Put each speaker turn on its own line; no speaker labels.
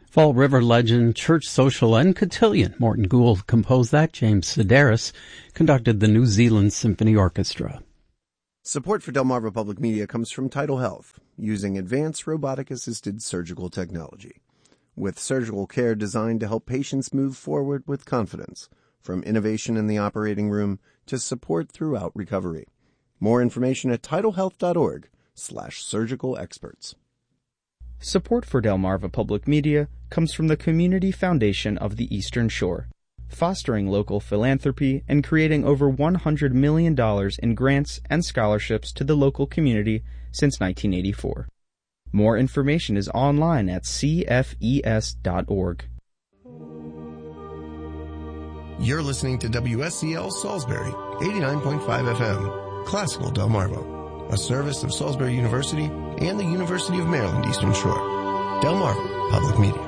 Fall River legend, church social, and cotillion Morton Gould composed that. James Sedaris conducted the New Zealand Symphony Orchestra.
Support for Delmarva Public Media comes from Tidal Health, using advanced robotic-assisted surgical technology. With surgical care designed to help patients move forward with confidence, from innovation in the operating room to support throughout recovery. More information at tidalhealth.org/surgical experts.
Support for Delmarva Public Media comes from the Community Foundation of the Eastern Shore, fostering local philanthropy and creating over $100 million in grants and scholarships to the local community since 1984. More information is online at cfes.org.
You're listening to WSCL Salisbury, 89.5 FM, Classical Delmarva, a service of Salisbury University and the University of Maryland Eastern Shore. Delmarva Public Media.